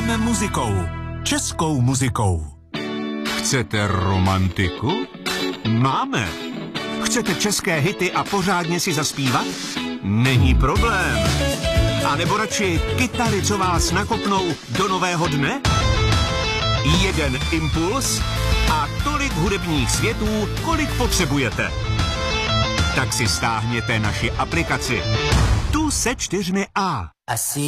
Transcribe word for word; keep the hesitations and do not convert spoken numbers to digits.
Žijeme muzikou. Českou muzikou. Chcete romantiku? Máme. Chcete české hity a pořádně si zaspívat? Není problém. A nebo radši kytary, co vás nakopnou do nového dne? Jeden impuls a tolik hudebních světů, kolik potřebujete. Tak si stáhněte naši aplikaci. Tu se čtyřmi A.